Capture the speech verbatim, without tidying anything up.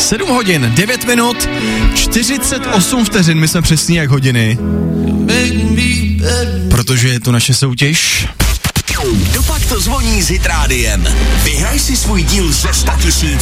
sedm hodin, devět minut, čtyřicet osm vteřin, my jsme přesní jak hodiny. Protože je to naše soutěž. Dopak to zvoní s Hit Rádiem. Vyhraj si svůj díl ze sto tisíc